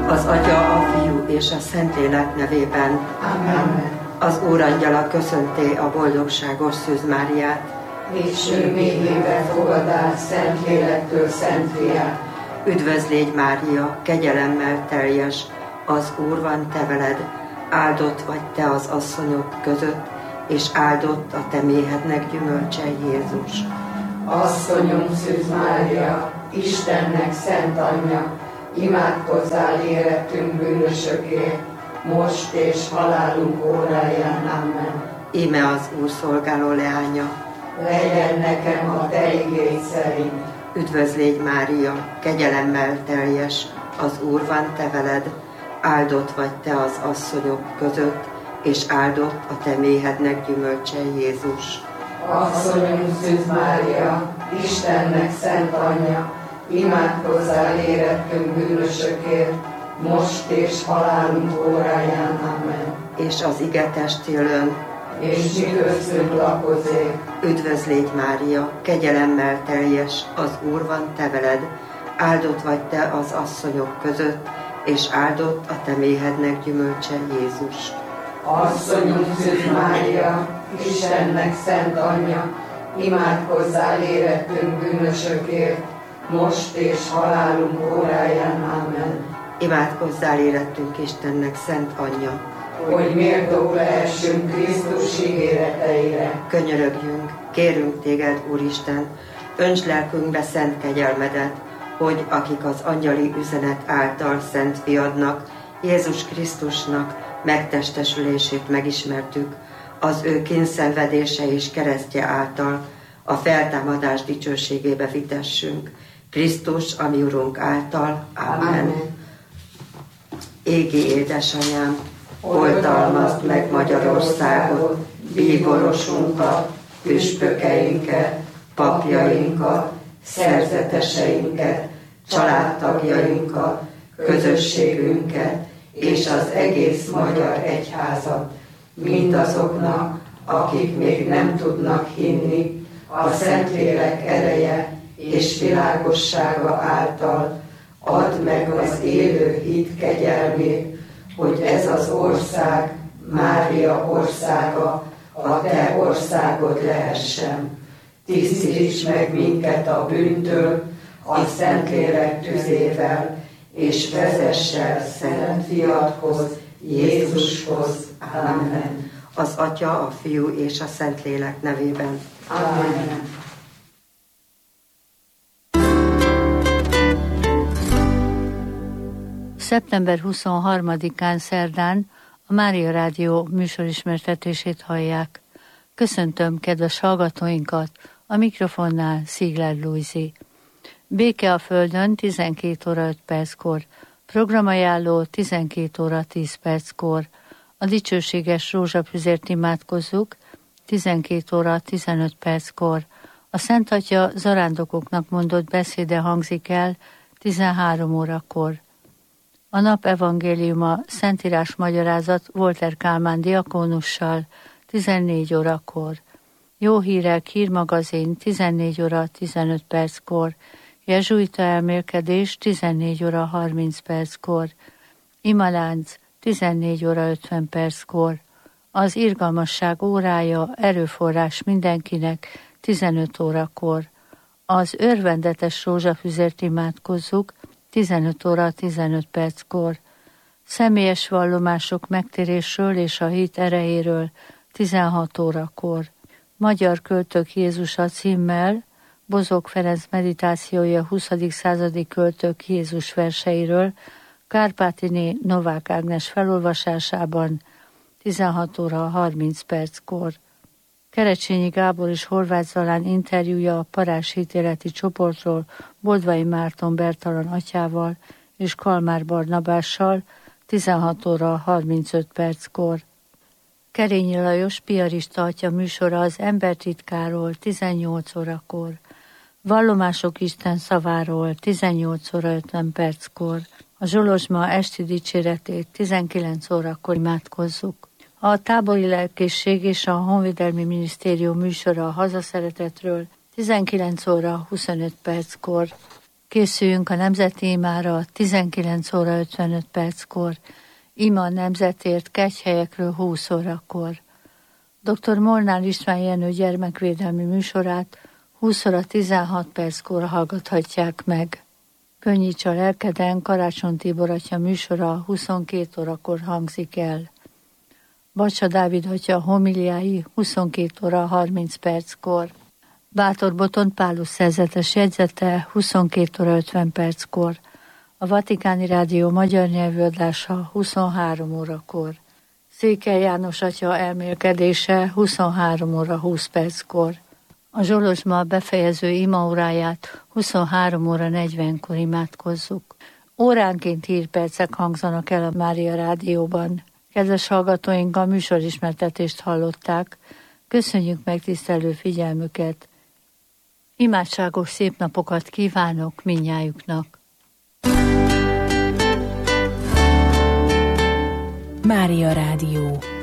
Az Atya, a Fiú és a Szentlélek nevében. Amen. Az Úrangyala köszönté a boldogságos Szűz Máriát. És ő méhébe fogadál Szentlélektől Szent Fiát. Üdvözlégy Mária, kegyelemmel teljes, az Úr van te veled, áldott vagy te az asszonyok között, és áldott a te méhednek gyümölcse Jézus. Asszonyom Szűz Mária, Istennek szent anyja, imádkozzál érettünk bűnösökért, most és halálunk óráján. Amen. Íme az Úr szolgáló leánya. Legyen nekem a te igéd szerint. Üdvözlégy Mária, kegyelemmel teljes, az Úr van te veled, áldott vagy te az asszonyok között, és áldott a te méhednek gyümölcse Jézus. Asszonyom Szűz Mária, Istennek szent anyja, imádkozzál érettünk bűnösökért, most és halálunk óráján. Amen. És az ige testélön, és mi köztünk lakozik. Üdvözlégy Mária, kegyelemmel teljes, az Úr van te veled, áldott vagy te az asszonyok között, és áldott a te méhednek gyümölcse Jézus. Asszonyunk Szűz Mária, Istennek szent anyja, imádkozzál érettünk bűnösökért, most és halálunk óráján. Amen. Imádkozzál érettünk Istennek szent anyja, hogy méltók lehessünk Krisztus ígéreteire. Könyörögjünk, kérünk téged, Úristen, önts lelkünkbe szent kegyelmedet, hogy akik az angyali üzenet által szent fiadnak, Jézus Krisztusnak megtestesülését megismertük, az ő kényszenvedése és keresztje által a feltámadás dicsőségébe vitessünk. Krisztus, a mi Urunk által. Amen. Amen. Égi édesanyám, oltalmazd meg Magyarországot, bíborosunkat, püspökeinket, papjainkat, szerzeteseinket, családtagjainkat, közösségünket és az egész magyar egyházat, mindazoknak, akik még nem tudnak hinni, a Szentlélek ereje és világossága által add meg az élő hit kegyelmét, hogy ez az ország, Mária országa, a te országod lehessen. Tisztíts meg minket a bűntől, a Szentlélek tüzével, és vezess el Szent Fiadhoz, Jézushoz. Amen. Az Atya, a Fiú és a Szentlélek nevében. Amen. Szeptember 23-án szerdán a Mária Rádió műsorismertetését hallják. Köszöntöm kedves hallgatóinkat, a mikrofonnál Szigler Lujzi. Béke a Földön 12 óra 5 perckor, programajánló 12 óra 10 perckor, a dicsőséges rózsafüzért imádkozzuk 12 óra 15 perckor, a Szent Atya zarándokoknak mondott beszéde hangzik el 13 órakor. A nap evangéliuma Szentírás magyarázat Walter Kálmán diakónussal 14 órakor. Jó hírek hírmagazin 14 óra 15 perckor. Jezsuita elmélkedés 14 óra 30 perckor. Imalánc 14 óra 50 perckor. Az irgalmasság órája erőforrás mindenkinek 15 órakor. Az örvendetes rózsafüzért imádkozzuk 15 óra 15 perckor. Személyes vallomások megtérésről és a hit erejéről 16 órakor. Magyar költők Jézusa címmel Bozók Ferenc meditációja 20. századi költők Jézus verseiről Kárpátiné Novák Ágnes felolvasásában 16 óra 30 perckor. Kerecsényi Gábor és Horváth Zalán interjúja a Parázs hitéleti csoportról Boldvai Márton Bertalan atyával és Kalmár Barnabással 16 óra 35 perckor. Kerényi Lajos piarista atya műsora az embertitkáról 18 órakor. Vallomások Isten szaváról 18 óra 50 perckor. A Zsolozsma esti dicséretét 19 órakor imádkozzuk. A tábori lelkészség és a Honvédelmi Minisztérium műsora a hazaszeretetről 19 óra 25 perckor. Készüljünk a nemzeti imára 19 óra 55 perckor, ima a nemzetért kegyhelyekről 20 órakor. Dr. Molnár István Jenő gyermekvédelmi műsorát 20 óra 16 perckor hallgathatják meg. Könnyíts a lelkeden, Karácsony Tibor atya műsora 22 órakor hangzik el. Bacsa Dávid atya homiliái 22 óra 30 perckor. Bátor Botont Pálus szerzetes jegyzete 22 óra 50 perckor. A Vatikáni Rádió magyar nyelvű adása 23 órakor. Székely János atya elmélkedése 23 óra 20 perckor. A Zsolozsma befejező imaóráját 23 óra 40-kor imádkozzuk. Óránként hírpercek hangzanak el a Mária Rádióban. Kedves hallgatóink, a műsorismertetést hallották. Köszönjük megtisztelő figyelmüket. Imádságos szép napokat kívánok mindnyájuknak. Mária Rádió.